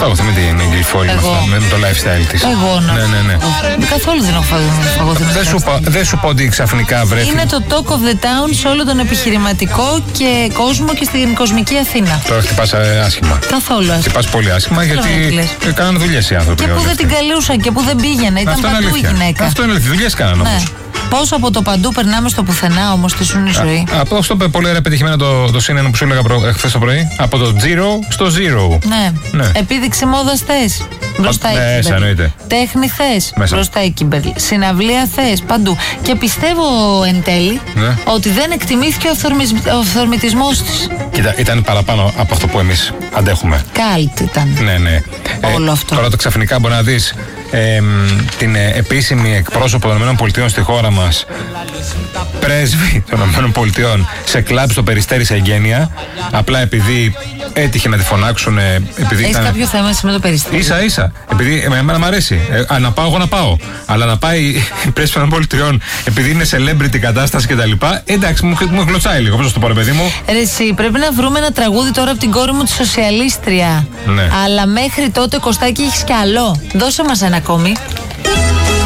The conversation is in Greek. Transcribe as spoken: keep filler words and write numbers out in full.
Φαγωθεί με την Εγκληφόρη με το lifestyle της. Εγώ να. Ναι, ναι, ναι. Καθόλου δεν έχω φαγωθεί. Δεν σου, δεν σου πω ότι ξαφνικά βρέθηκε. Είναι το talk of the town σε όλο τον επιχειρηματικό και κόσμο και στην κοσμική Αθήνα. Τώρα χτυπάς άσχημα. Καθόλου άσχημα. Χτυπάς πολύ άσχημα γιατί κάναν δουλειές οι άνθρωποι. Και που δεν την καλούσαν και που δεν πήγαινε. Ήταν παντού η γυναίκα. Αυτό είναι αλήθεια. Δουλειές κάναν όμως. Πόσο από το παντού περνάμε στο πουθενά όμως τι σου είναι η ζωή. Από αυτό το πολύ ωραία πετυχημένο το, το σύνενο που σου έλεγα χθες το πρωί. Από το zero στο zero. Ναι. ναι. Επίδειξη μόδας θες. Μπροστά η Kimberly. Kimberly. Εννοείται. Τέχνη θες. Μπροστά η Kimberly. Συναυλία θες. Παντού. Και πιστεύω εν τέλει ναι. ότι δεν εκτιμήθηκε ο αυθορμητισμός της. Κοίτα, ήταν παραπάνω από αυτό που εμείς αντέχουμε. Καλτ ήταν. Ναι, ναι. Όλο ε, αυτό. Τώρα το ξαφνικά μπορεί να δεις ε, την ε, επίσημη εκπρόσωπο των ΗΠΑ στη χώρα μας, πρέσβη των ΗΠΑ σε κλαμπ στο Περιστέρι σε εγγένεια, απλά επειδή έτυχε να τη φωνάξουν. Έχεις ήταν... κάποιο θέμα εσύ με το Περιστέρι? Ίσα ίσα. Επειδή εμένα μου αρέσει. Ε, να πάω, εγώ να πάω. Αλλά να πάει η πρέσβη των ΗΠΑ επειδή είναι celebrity κατάσταση κτλ. Εντάξει, μου, μου γλωτσάει λίγο. Πώς θα το πω, ρε παιδί μου. Ρε, εσύ, πρέπει να βρούμε ένα τραγούδι τώρα από την κόρη μου τη σοσιαλίστρια. Ναι. Αλλά μέχρι τότε, Κωστάκη, έχεις κι άλλο. Δώσε μας ένα ακόμη.